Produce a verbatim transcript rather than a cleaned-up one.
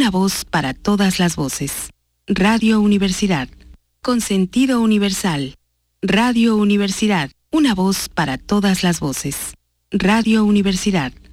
una voz para todas las voces. Radio Universidad, con sentido universal. Radio Universidad, una voz para todas las voces. Radio Universidad.